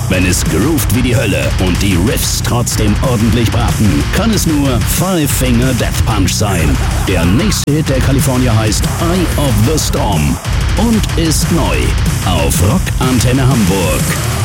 Wenn es groovt wie die Hölle und die Riffs trotzdem ordentlich braten, kann es nur Five Finger Death Punch sein. Der nächste Hit der Kalifornier heißt Eye of the Storm und ist neu auf Rock Antenne Hamburg.